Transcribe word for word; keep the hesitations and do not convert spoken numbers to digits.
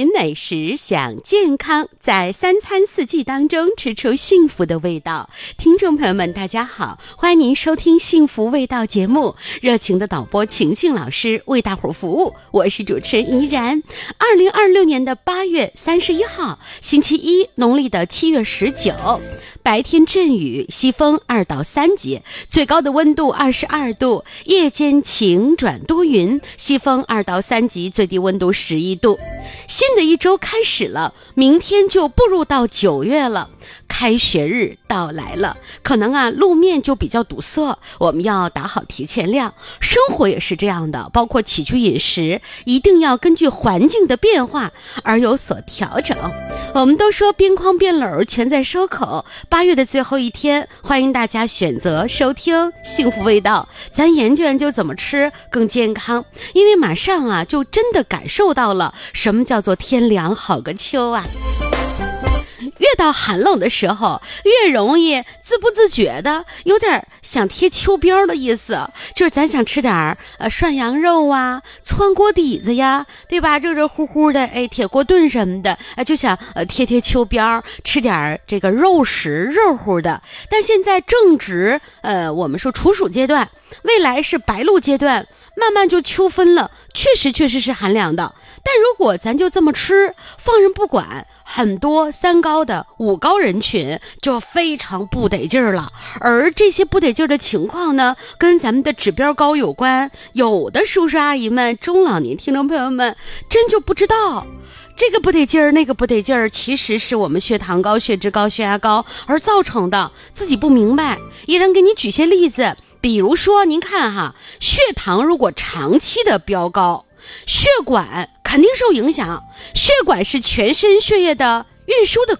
品美食，享健康，在三餐四季当中吃出幸福的味道。听众朋友们大家好，欢迎您收听幸福味道节目，热情的导播晴晴老师为大伙儿服务，我是主持人怡然。二零二六年的八月三十一号星期一，农历的七月十九，白天阵雨，西风二到三级，最高的温度二十二度，夜间晴转多云，西风二到三级，最低温度十一度。新的一周开始了，明天就步入到九月了，开学日到来了，可能啊路面就比较堵塞，我们要打好提前量。生活也是这样的，包括起居饮食，一定要根据环境的变化而有所调整。我们都说边框边篓全在收口，八月的最后一天，欢迎大家选择收听幸福味道，咱研究研究怎么吃更健康。因为马上啊就真的感受到了什么叫做天凉好个秋啊。越到寒冷的时候，越容易自不自觉的有点想贴秋膘的意思，就是咱想吃点呃涮羊肉啊，汆锅底子呀，对吧？热热乎乎的，哎，铁锅炖什么的，哎，就想呃贴贴秋膘，吃点这个肉食热乎的。但现在正值呃我们说处暑阶段，未来是白露阶段，慢慢就秋分了，确实确实是寒凉的。但如果咱就这么吃，放任不管，很多三高的五高人群就非常不得劲儿了。而这些不得劲儿的情况呢，跟咱们的指标高有关。有的叔叔阿姨们、中老年听众朋友们真就不知道，这个不得劲儿那个不得劲儿，其实是我们血糖高、血脂高、血压高而造成的，自己不明白。依然给你举些例子，比如说您看哈，血糖如果长期的飙高，血管肯定受影响。血管是全身血液的运输的